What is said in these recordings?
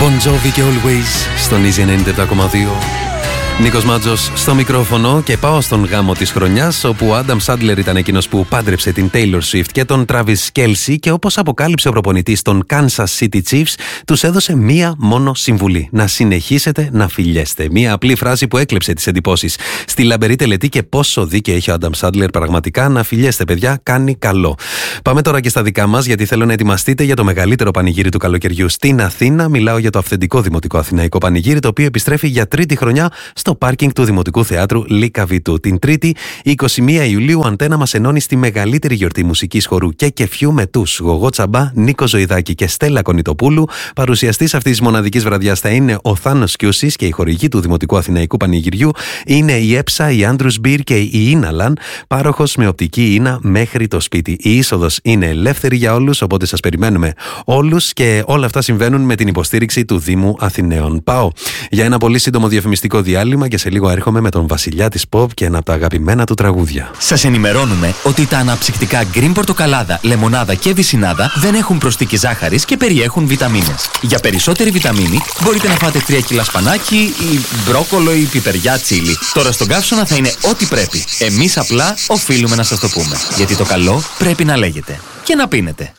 Bon Jovi και Always στον Easy 97,2. Νίκος Μάτζος στο μικρόφωνο και πάω στον γάμο της χρονιάς, όπου ο Άνταμ Σάντλερ ήταν εκείνος που πάντρεψε την Taylor Swift και τον Travis Kelce, και όπως αποκάλυψε ο προπονητής των Kansas City Chiefs, τους έδωσε μία μόνο συμβουλή: να συνεχίσετε να φιλιέστε. Μία απλή φράση που έκλεψε τις εντυπώσεις στη λαμπερή τελετή, και πόσο δίκαιο έχει ο Άνταμ Σάντλερ πραγματικά. Να φιλιέστε, παιδιά, κάνει καλό. Πάμε τώρα και στα δικά μας, γιατί θέλω να ετοιμαστείτε για το μεγαλύτερο πανηγύρι του καλοκαιριού στην Αθήνα. Μιλάω για το αυθεντικό δημοτικό αθηναϊκό πανηγύρι, το οποίο επιστρέφει για τρίτη χρονιά στο πάρκινγκ του Δημοτικού Θεάτρου Λίκα Β2. Την Τρίτη, 21 Ιουλίου, Αντένα μας ενώνει στη μεγαλύτερη γιορτή μουσικής, χορού και κεφιού με τους Γογό Τσαμπά, Νίκο Ζωηδάκη και Στέλλα Κονιτοπούλου. Παρουσιαστής αυτής της μοναδικής βραδιάς θα είναι ο Θάνος Κιούσης, και η χορηγή του Δημοτικού Αθηναϊκού Πανηγυριού είναι η Έψα, η Άντρους Μπιρ και η Ίναλαν, πάροχος με οπτική ίνα μέχρι το σπίτι. Η είσοδος είναι ελεύθερη για όλους, οπότε σας περιμένουμε όλους, και όλα αυτά συμβαίνουν με την υποστήριξη του Δήμου Αθηναίων. Πάω για ένα πολύ σύντομο διαφημιστικό διάλειμμα και σε λίγο έρχομαι με τον βασιλιά της pop και ένα από τα αγαπημένα του τραγούδια. Σας ενημερώνουμε ότι τα αναψυκτικά γκριν πορτοκαλάδα, λεμονάδα και βυσσινάδα δεν έχουν προσθήκη ζάχαρης και περιέχουν βιταμίνες. Για περισσότερη βιταμίνη μπορείτε να φάτε 3 κιλά σπανάκι ή μπρόκολο ή πιπεριά τσίλι. Τώρα στον καύσωνα θα είναι ό,τι πρέπει. Εμείς απλά οφείλουμε να σας το πούμε. Γιατί το καλό πρέπει να λέγεται και να πίνετε.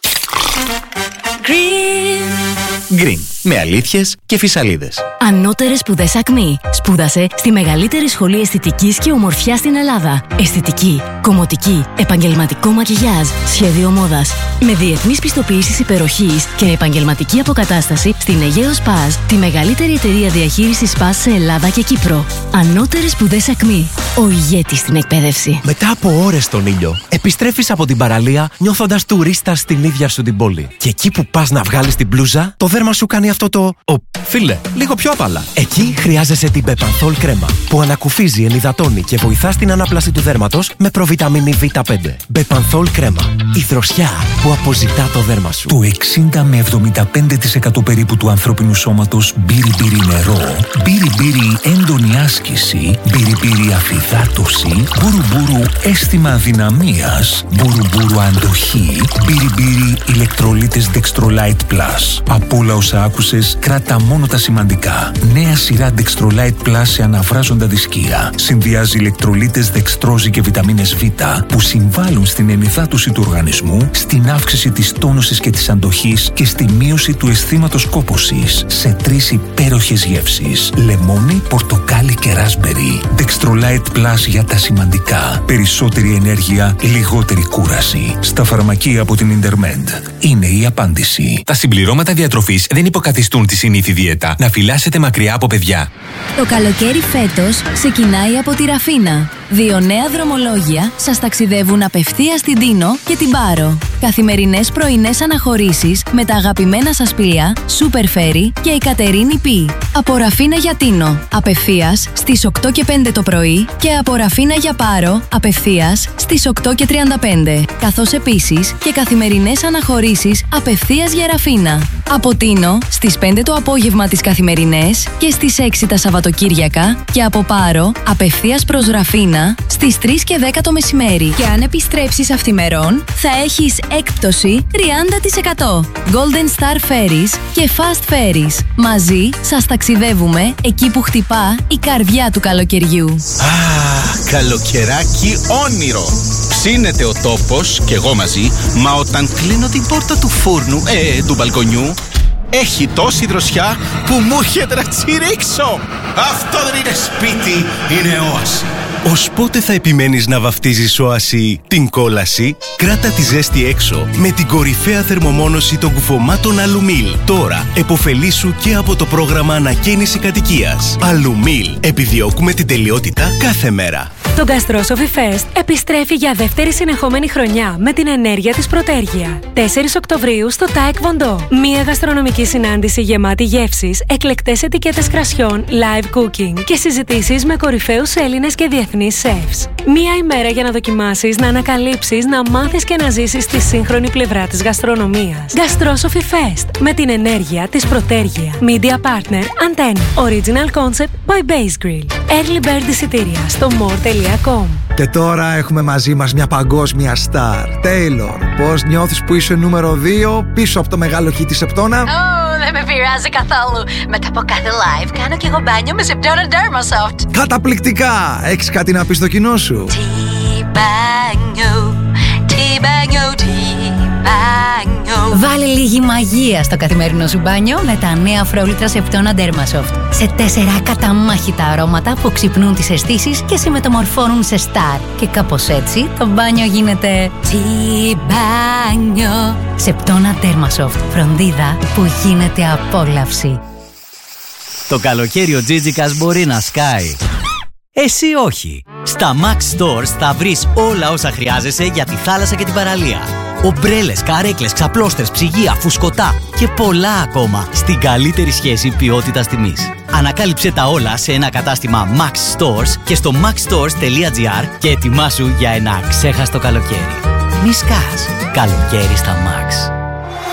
Green, με αλήθειες και φυσαλίδες. Ανώτερες σπουδές Ακμή. Σπούδασε στη μεγαλύτερη σχολή αισθητικής και ομορφιάς στην Ελλάδα. Αισθητική, κομμωτική, επαγγελματικό μακιγιάζ, σχέδιο μόδας. Με διεθνείς πιστοποιήσεις υπεροχής και επαγγελματική αποκατάσταση στην Αιγαίο Σπάζ, τη μεγαλύτερη εταιρεία διαχείρισης Σπάζ σε Ελλάδα και Κύπρο. Ανώτερες σπουδές Ακμή. Ο ηγέτης στην εκπαίδευση. Μετά από ώρες στον ήλιο, επιστρέφεις από την παραλία νιώθοντας τουρίστα στην ίδια σου την πόλη. Και εκεί που πας να βγάλεις την μπλούζα, το δέρμα σου κάνει αυτό το. Φίλε, λίγο πιο απαλά. Εκεί χρειάζεσαι την Bepanthol κρέμα, που ανακουφίζει, ενυδατώνει και βοηθά στην ανάπλαση του δέρματος με προβιταμίνη Β5. Bepanthol κρέμα. Η δροσιά που αποζητά το δέρμα σου. Το 60 με 75% περίπου του ανθρώπινου σώματος μπύρι-μπύρι νερό, μπύρι-μπύρι έντονη άσκηση, μπύρι-μπύρι αφυδάτωση, μπουρου-μπουρου αίσθημα αδυναμίας, μπουρου-μπουρου αντοχή, μπύρι-μπύρι ηλεκτρολίτες Dextrolite Plus. Από όλα όσα άκουσες, κράτα μόνο τα σημαντικά. Νέα σειρά Dextrolite Plus σε αναβράζοντα δισκία. Συνδυάζει ηλεκτρολίτες, δεξτρόζη και βιταμίνες Β που συμβάλλουν στην ενυδάτωση του οργανισμού, στην αύξηση της τόνωσης και της αντοχής και στη μείωση του αισθήματος κόπωσης σε 3 υπέροχες γεύσεις: λεμόνι, πορτοκάλι και ράσμπερι. Dextrolite Plus για τα σημαντικά. Περισσότερη ενέργεια, λιγότερη κούραση. Στα φαρμακεία από την Intermed. Είναι η απάντηση. Τα συμπληρώματα διατροφής δεν υποκαθιστούν τη συνήθη δίαιτα. Να φυλάσσετε μακριά από παιδιά. Το καλοκαίρι φέτος ξεκινάει από τη Ραφίνα. 2 νέα δρομολόγια σας ταξιδεύουν απευθείας στην Τίνο και την Πάρο. Καθημερινές πρωινές αναχωρήσεις με τα αγαπημένα σας πλοία Super Ferry και η Κατερίνη Πι. Από Ραφίνα για Τίνο, απευθείας στις 8 και 5 το πρωί, και από Ραφίνα για Πάρο, απευθείας στις 8 και 35. Καθώς επίσης και καθημερινές αναχωρήσεις απευθείας για Ραφίνα. Από Τίνο στις 5 το απόγευμα τις καθημερινές και στις 6 τα Σαββατοκύριακα, και από Πάρο απευθείας προς Ραφίνα στις 3 και 10 το μεσημέρι. Και αν επιστρέψεις αυθημερών θα έχεις έκπτωση 30%. Golden Star Ferries και Fast Ferries. Μαζί σας ταξιδεύουμε εκεί που χτυπά η καρδιά του καλοκαιριού. Καλοκαιράκι όνειρο. Ψήνεται ο τόπος και εγώ μαζί, μα όταν κλείνω την πόρτα του φούρνου, του μπαλκονιού, έχει τόση δροσιά που μου έρχεται να τσιρίξω. Αυτό δεν είναι σπίτι, είναι όαση. Ως πότε θα επιμένεις να βαφτίζεις όαση την κόλαση? Κράτα τη ζέστη έξω με την κορυφαία θερμομόνωση των κουφωμάτων Αλουμίλ. Τώρα εποφελήσου και από το πρόγραμμα ανακαίνιση κατοικίας. Αλουμίλ. Επιδιώκουμε την τελειότητα κάθε μέρα. Το Gastrosophy Fest επιστρέφει για δεύτερη συνεχόμενη χρονιά με την ενέργεια της Πρωτέργεια. 4 Οκτωβρίου στο TAEK Βοντό. Μία γαστρονομική συνάντηση γεμάτη γεύσεις, εκλεκτές ετικέτες κρασιών, live cooking και συζητήσεις με κορυφαίους Έλληνες και διεθνείς σεφς. Μία ημέρα για να δοκιμάσεις, να ανακαλύψεις, να μάθεις και να ζήσεις τη σύγχρονη πλευρά της γαστρονομίας. Gastrosophy Fest με την ενέργεια της Πρωτέργεια. Media Partner Antenna. Original Concept by Base Grill. Early Bird εισιτήρια στο more.com. Και τώρα έχουμε μαζί μας μια παγκόσμια στάρ. Taylor, πώς νιώθεις που είσαι νούμερο 2 πίσω από το μεγάλο χι της Σεπτώνα? Δεν με πειράζει καθόλου. Μετά από κάθε live κάνω κι εγώ μπάνιο με Σεπτώνα Dermasoft. Καταπληκτικά! Έχεις κάτι να πεις στο κοινό σου? Τι μπάνιο, τι μπάνιο, τι μπάνιο. Βάλε λίγη μαγεία στο καθημερινό σου μπάνιο με τα νέα αφρόλυτρα Σεπτώνα Dermasoft. Σε 4 καταμάχητα αρώματα που ξυπνούν τις αισθήσεις και σε μεταμορφώνουν σε στάρ. Και κάπως έτσι το μπάνιο γίνεται τι μπάνιο. Σεπτώνα Dermasoft. Φροντίδα που γίνεται απόλαυση. Το καλοκαίρι ο Τζίτζικας μπορεί να σκάει. Εσύ όχι. Στα Max Stores θα βρεις όλα όσα χρειάζεσαι για τη θάλασσα και την παραλία. Ομπρέλες, καρέκλες, ξαπλώστρες, ψυγεία, φουσκωτά και πολλά ακόμα στην καλύτερη σχέση ποιότητας-τιμής. Ανακάλυψε τα όλα σε ένα κατάστημα Max Stores και στο maxstores.gr και ετοιμάσου για ένα αξέχαστο καλοκαίρι. Μη σκάς. Καλοκαίρι στα Max.